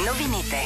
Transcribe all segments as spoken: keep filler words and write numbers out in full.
Новините.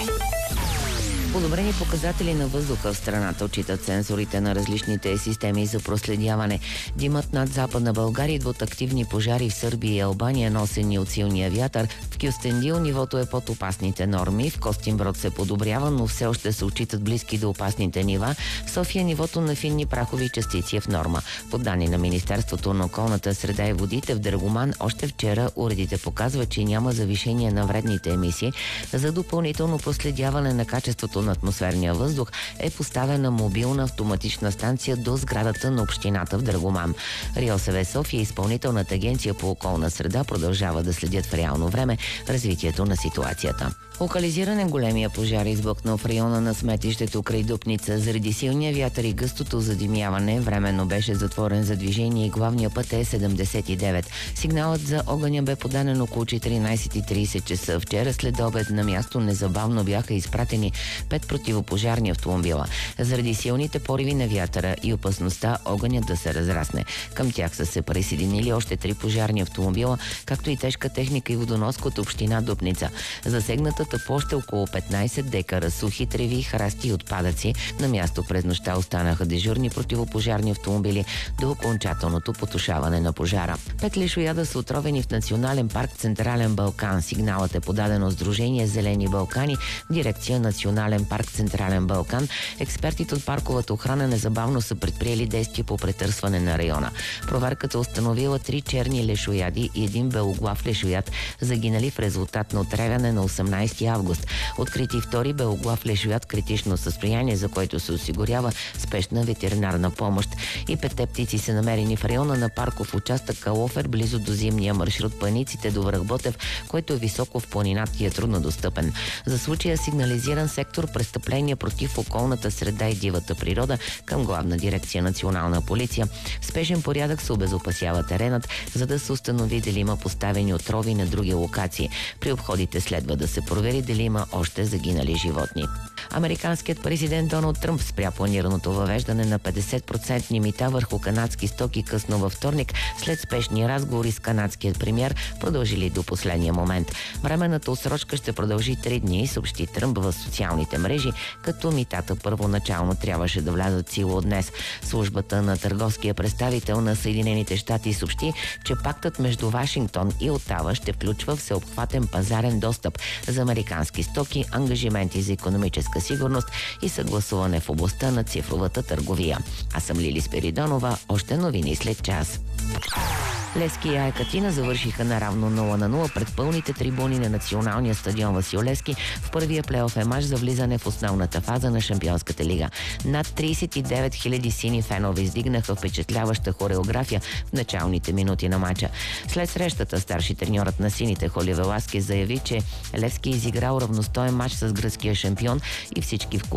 Подобрени показатели на въздуха в страната отчитат сенсорите на различните системи за проследяване. Димът над Западна България идва от активни пожари в Сърбия и Албания, носени от силния вятър. В Кюстендил нивото е под опасните норми. В Костинброд се подобрява, но все още се отчитат близки до опасните нива. В София нивото на финни прахови частици е в норма. По данни на Министерството на околната среда и водите в Драгоман още вчера уредите показват, че няма завишение на вредните емисии. За допълнително проследяване на качеството на атмосферния въздух е поставена мобилна автоматична станция до сградата на общината в Драгоман. РИОСВ София и Изпълнителната агенция по околна среда продължава да следят в реално време развитието на ситуацията. Локализиран е големия пожар, избухнал в района на сметището край Дупница. Заради силния вятър и гъстото задимяване временно беше затворен за движение и главния път е седемдесет и девет. Сигналът за огъня бе подаден около четиринайсет и трийсет часа. Вчера след обед на място незабавно бяха изпратени пет противопожарни автомобила. Заради силните пориви на вятъра и опасността огънят да се разрасне. Към тях са се присъединили още три пожарни автомобила, както и тежка техника и водоноска от община Дупница. Засегнатата площ е около петнайсет декара сухи треви, храсти и отпадъци. На място през нощта останаха дежурни противопожарни автомобили до окончателното потушаване на пожара. Пет лешояда са отровени в Национален парк Централен Балкан. Сигналът е подаден от Сдружение Зелени Балкани в дирекция Национален парк Централен Балкан. Експертите от парковата охрана незабавно са предприели действия по претърсване на района. Проверката установила три черни лешояди и един белоглав лешояд, загинали в резултат на отравяне на осемнайсети август. Открити втори белоглав лешояд критично състояние, за който се осигурява спешна ветеринарна помощ. И петте птици са намерени в района на парков участък Калофер, близо до зимния маршрут Паниците до Връхботев, който е високо в планината и е трудно достъпен. За случая сигнализиран сектор престъпления против околната среда и дивата природа към Главна дирекция Национална полиция. В спешен порядък се обезопасява теренът, за да се установи дали има поставени отрови на други локации. При обходите следва да се провери дали има още загинали животни. Американският президент Доналд Тръмп спря планираното въвеждане на петдесет процентни мита върху канадски стоки късно във вторник, след спешни разговори с канадският премиер, продължили до последния момент. Временната отсрочка ще продължи три дни, съобщи Тръмп в социалните мрежи, като митата първоначално трябваше да влязат в сила от днес. Службата на търговския представител на Съединените щати съобщи, че пактът между Вашингтон и Отава ще включва всеобхватен пазарен достъп за американски стоки, ангажименти за икономическа сигурност и съгласуване в областта на цифровата търговия. Аз съм Лили Спиридонова, още новини след час. Левски и Екатина завършиха наравно нула на нула пред пълните трибуни на националния стадион Васил Левски в първия плейоф мач за влизане в основната фаза на Шампионската лига. Над трийсет и девет хиляди сини фенове издигнаха впечатляваща хореография в началните минути на мача. След срещата старши треньорът на сините Холи Веласкес заяви, че Левски изиграл равностоен мач с гръцкия шампион и всички в